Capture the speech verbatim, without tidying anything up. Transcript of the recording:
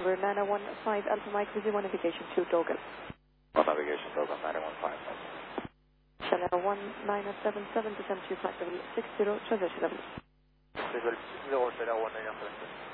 Over nine one five Alpha Mike, Vision one Navigation to Dogan. One Navigation Dogan, nine one five. Channel one nine seven seven, descend to flight level six zero, transition level. Level six zero, Channel one nine seven seven.